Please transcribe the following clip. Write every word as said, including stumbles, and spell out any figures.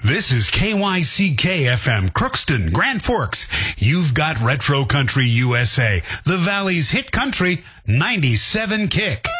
This is K Y C K F M, Crookston, Grand Forks. You've got Retro Country U S A, the Valley's hit country, ninety-seven Kick.